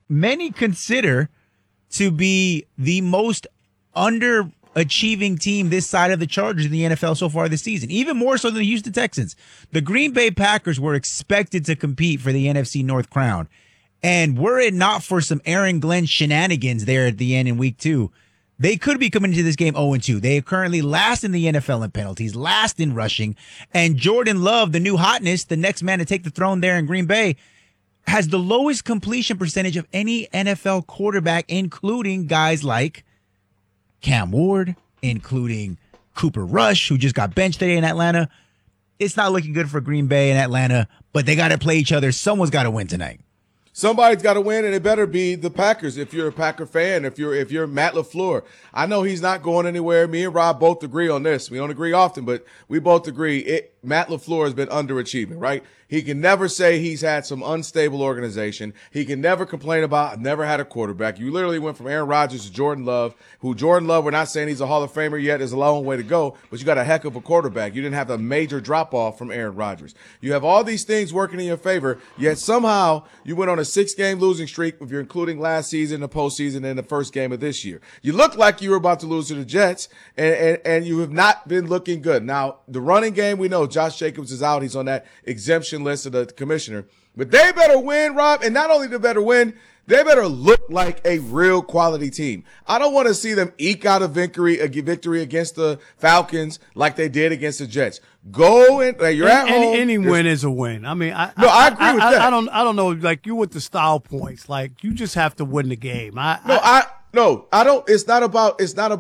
many consider to be the most underachieving team this side of the Chargers in the NFL so far this season, even more so than the Houston Texans. The Green Bay Packers were expected to compete for the NFC North crown. And were it not for some Aaron Glenn shenanigans there at the end in week 2, they could be coming into this game 0-2. They are currently last in the NFL in penalties, last in rushing. And Jordan Love, the new hotness, the next man to take the throne there in Green Bay, has the lowest completion percentage of any NFL quarterback, including guys like Cam Ward, including Cooper Rush, who just got benched today in Atlanta. It's not looking good for Green Bay and Atlanta, but they got to play each other. Someone's got to win tonight. Somebody's got to win, and it better be the Packers. If you're a Packer fan, if you're Matt LaFleur, I know he's not going anywhere. Me and Rob both agree on this. We don't agree often, but we both agree. Matt LaFleur has been underachieving, right? He can never say he's had some unstable organization. He can never complain about never had a quarterback. You literally went from Aaron Rodgers to Jordan Love, we're not saying he's a Hall of Famer yet. There's a long way to go, but you got a heck of a quarterback. You didn't have a major drop-off from Aaron Rodgers. You have all these things working in your favor, yet somehow you went on a 6-game losing streak if you're including last season, the postseason, and the first game of this year. You look like you were about to lose to the Jets, and you have not been looking good. Now, the running game, we know Josh Jacobs is out. He's on that exemption list of the commissioner. But they better win, Rob, and not only they better win, they better look like a real quality team. I don't want to see them eke out a victory against the Falcons like they did against the Jets. Go and you're at home. Any win is a win. I mean, I agree with that. I don't know. Like you with the style points, like you just have to win the game. No, I don't. It's not about style.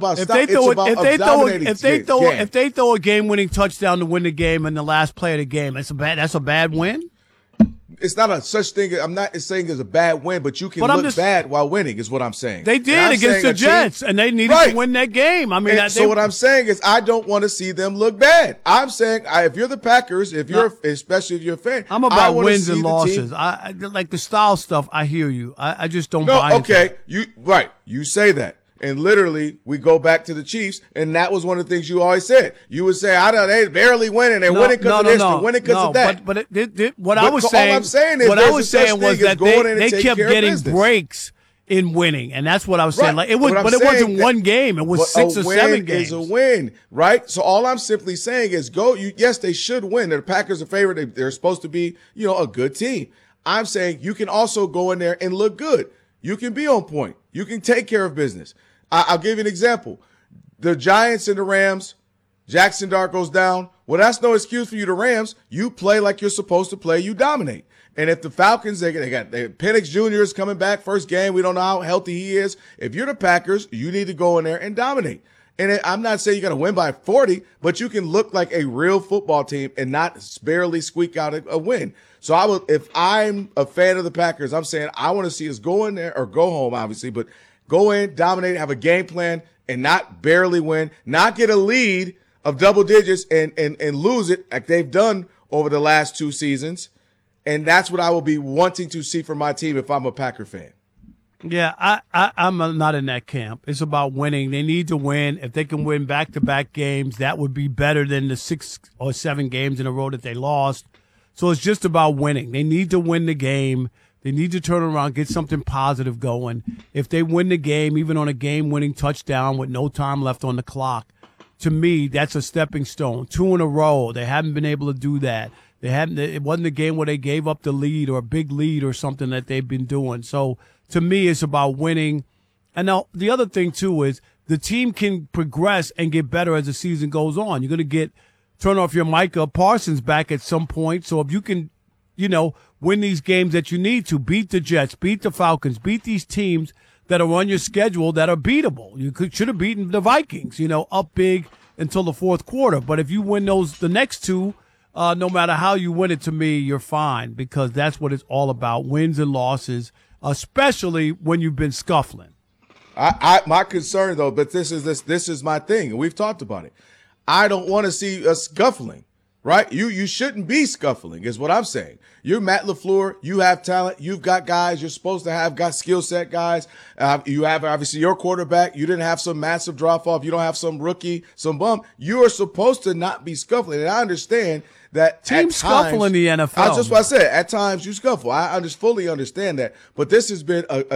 If they throw a game-winning touchdown to win the game in the last play of the game, that's a bad win. It's not a such thing. I'm not saying it's a bad win, but you can look bad while winning is what I'm saying. They did against the Jets, and they needed to win that game. I mean, so what I'm saying is I don't want to see them look bad. I'm saying if you're the Packers, especially if you're a fan, I'm about wins and losses. I like the style stuff. I hear you. I just don't buy into it. You say that. And literally, we go back to the Chiefs, and that was one of the things you always said. You would say, they barely winning. They're winning because of this. They're winning because of that. What I was saying was that they kept getting breaks in winning, and that's what I was saying. Like it wasn't one game. It was 6 or 7 games. Is a win, right? So all I'm simply saying is yes, they should win. The Packers are favored. They're supposed to be, a good team. I'm saying you can also go in there and look good. You can be on point. You can take care of business. I'll give you an example. The Giants and the Rams, Jackson Dart goes down. Well, that's no excuse for you, the Rams. You play like you're supposed to play. You dominate. And if the Falcons, they got Penix Jr. is coming back first game. We don't know how healthy he is. If you're the Packers, you need to go in there and dominate. And I'm not saying you're going to win by 40, but you can look like a real football team and not barely squeak out a win. So if I'm a fan of the Packers, I'm saying I want to see us go in there or go home, obviously, but go in, dominate, have a game plan, and not barely win, not get a lead of double digits and lose it like they've done over the last 2 seasons. And that's what I will be wanting to see from my team if I'm a Packer fan. Yeah, I'm not in that camp. It's about winning. They need to win. If they can win back-to-back games, that would be better than the 6 or 7 games in a row that they lost. So it's just about winning. They need to win the game. They need to turn around, get something positive going. If they win the game, even on a game-winning touchdown with no time left on the clock, to me, that's a stepping stone. 2 in a row. They haven't been able to do that. It wasn't a game where they gave up the lead or a big lead or something that they've been doing. So to me, it's about winning. And now the other thing, too, is the team can progress and get better as the season goes on. You're going to turn off your Micah Parsons back at some point. So if you can, win these games that you need to, beat the Jets, beat the Falcons, beat these teams that are on your schedule that are beatable. You should have beaten the Vikings, up big until the fourth quarter. But if you win the next 2, no matter how you win it, to me, you're fine, because that's what it's all about, wins and losses, especially when you've been scuffling. My concern, though, but this is my thing, and we've talked about it. I don't want to see us scuffling, right? You shouldn't be scuffling, is what I'm saying. You're Matt LaFleur. You have talent. You've got guys. You're supposed to have got skill set guys. You have obviously your quarterback. You didn't have some massive drop off. You don't have some rookie, some bum. You are supposed to not be scuffling, and I understand that teams scuffle in the NFL. That's just what I said. At times you scuffle. I fully understand that, but this has been a